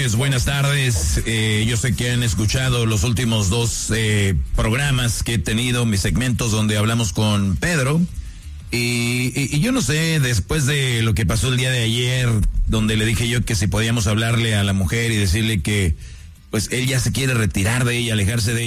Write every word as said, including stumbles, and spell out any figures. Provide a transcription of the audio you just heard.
noches, buenas tardes. Eh, yo sé que han escuchado los últimos dos eh, programas que he tenido, mis segmentos donde hablamos con Pedro. Y, y, y yo no sé, después de lo que pasó el día de ayer, donde le dije yo que si podíamos hablarle a la mujer y decirle que pues él ya se quiere retirar de ella, alejarse de ella.